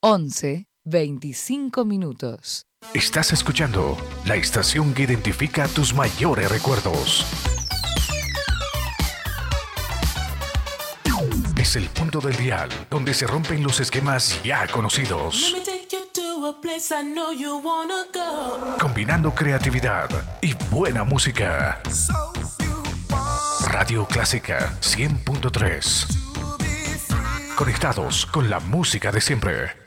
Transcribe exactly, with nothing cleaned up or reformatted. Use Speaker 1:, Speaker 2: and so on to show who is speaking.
Speaker 1: once veinticinco minutos.
Speaker 2: Estás escuchando la estación que identifica tus mayores recuerdos. Es el punto del dial donde se rompen los esquemas ya conocidos. Combinando creatividad y buena música. Radio Clásica cien punto tres. Conectados con la música de siempre.